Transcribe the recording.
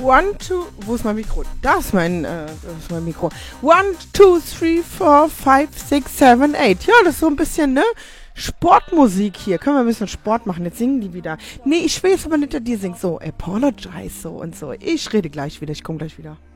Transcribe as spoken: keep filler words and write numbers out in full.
One, two, wo ist mein Mikro? Da ist mein, äh, das ist mein Mikro. One, two, three, four, five, six, seven, eight. Ja, das ist so ein bisschen, ne? Sportmusik hier. Können wir ein bisschen Sport machen? Jetzt singen die wieder. Nee, ich will jetzt aber nicht, dass die singt so, apologize so und so. Ich rede gleich wieder, ich komme gleich wieder.